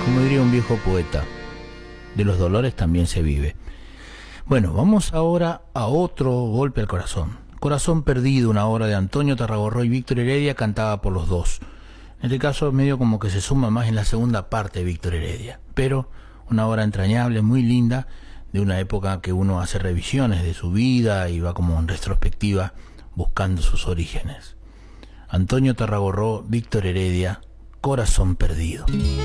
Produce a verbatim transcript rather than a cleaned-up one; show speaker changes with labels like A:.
A: Como diría un viejo poeta, de los dolores también se vive. Bueno, vamos ahora a otro golpe al corazón. Corazón perdido, una obra de Antonio Tarragorro y Víctor Heredia, cantada por los dos. En este caso medio como que se suma más en la segunda parte de Víctor Heredia, pero una obra entrañable, muy linda, de una época que uno hace revisiones de su vida y va como en retrospectiva buscando sus orígenes. Antonio Tarragorro, Víctor Heredia, Corazón perdido.